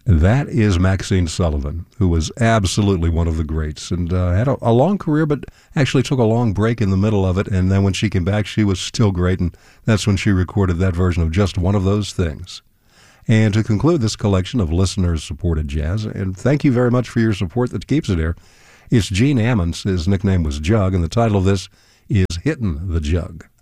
That is Maxine Sullivan, who was absolutely one of the greats and had a long career, but actually took a long break in the middle of it. And then when she came back, she was still great. And that's when she recorded that version of Just One of Those Things. And to conclude this collection of listeners-supported jazz, and thank you very much for your support that keeps it here, it's Gene Ammons. His nickname was Jug, and the title of this is Hittin' the Jug.